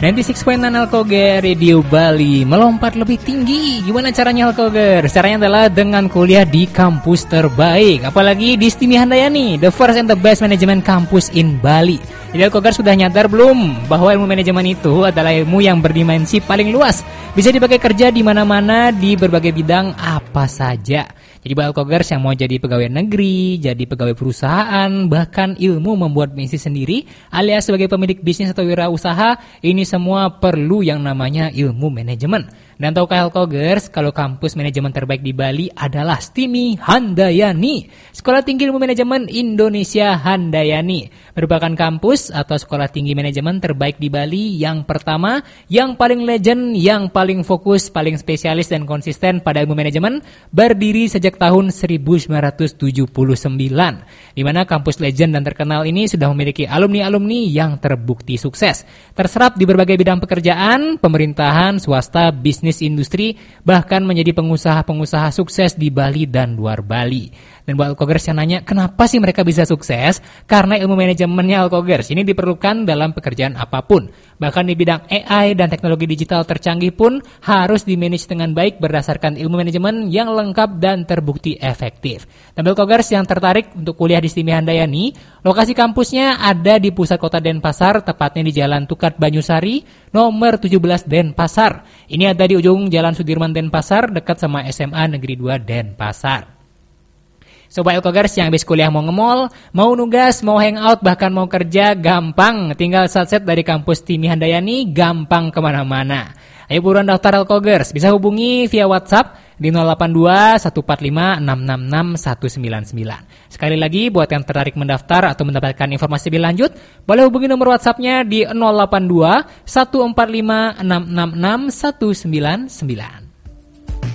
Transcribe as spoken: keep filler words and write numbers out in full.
sembilan puluh enam koma enam Alkoger Radio Bali melompat lebih tinggi. Gimana caranya Alkoger? Caranya adalah dengan kuliah di kampus terbaik. Apalagi di Stimi Handayani, the first and the best management campus in Bali. Jadi Alkoger sudah nyadar belum bahwa ilmu manajemen itu adalah ilmu yang berdimensi paling luas. Bisa dipakai kerja di mana-mana di berbagai bidang apa saja. Jadi buat Alkogers yang mau jadi pegawai negeri, jadi pegawai perusahaan, bahkan ilmu membuat bisnis sendiri, alias sebagai pemilik bisnis atau wirausaha, ini semua perlu yang namanya ilmu manajemen. Dan tahukah Alkogers kalau kampus manajemen terbaik di Bali adalah Stimi Handayani, Sekolah Tinggi Ilmu Manajemen Indonesia Handayani, merupakan kampus atau sekolah tinggi manajemen terbaik di Bali yang pertama, yang paling legend, yang paling fokus, paling spesialis dan konsisten pada ilmu manajemen, berdiri sejak tahun seribu sembilan ratus tujuh puluh sembilan, di mana kampus legend dan terkenal ini sudah memiliki alumni-alumni yang terbukti sukses, terserap di berbagai bidang pekerjaan, pemerintahan, swasta, bisnis, industri, bahkan menjadi pengusaha-pengusaha sukses di Bali dan luar Bali. Dan buat Alkogers yang nanya, kenapa sih mereka bisa sukses? Karena ilmu manajemennya Alkogers ini diperlukan dalam pekerjaan apapun. Bahkan di bidang A I dan teknologi digital tercanggih pun harus dimanage dengan baik berdasarkan ilmu manajemen yang lengkap dan terbukti efektif. Dan buat Alkogers yang tertarik untuk kuliah di Stimi Handayani, lokasi kampusnya ada di pusat kota Denpasar, tepatnya di Jalan Tukat Banyusari, nomor tujuh belas Denpasar. Ini ada di ujung Jalan Sudirman Denpasar, dekat sama S M A Negeri dua Denpasar. Sobat Alkogers yang habis kuliah mau nge-mall, mau nugas, mau hangout, bahkan mau kerja, gampang. Tinggal satset dari kampus Stimi Handayani, gampang kemana-mana. Ayo buruan daftar Alkogers, bisa hubungi via WhatsApp di nol delapan dua satu empat lima enam enam enam satu sembilan sembilan. Sekali lagi, buat yang tertarik mendaftar atau mendapatkan informasi lebih lanjut, boleh hubungi nomor WhatsApp-nya di nol delapan dua satu empat lima enam enam enam satu sembilan sembilan.